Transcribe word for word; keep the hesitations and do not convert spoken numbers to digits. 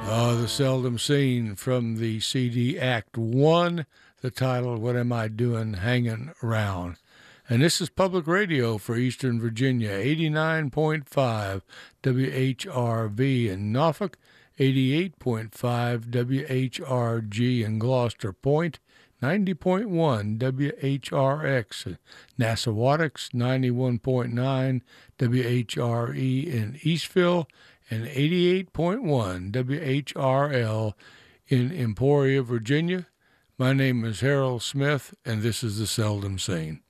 Uh, the Seldom Seen from the C D Act One, the title, What Am I Doing Hanging Around? And this is public radio for Eastern Virginia, eighty-nine point five W H R V in Norfolk, eighty-eight point five W H R G in Gloucester Point, ninety point one W H R X in Nassawattix, ninety-one point nine W H R E in Eastville, and eighty-eight point one W H R L in Emporia, Virginia. My name is Harold Smith, and this is The Seldom Seen.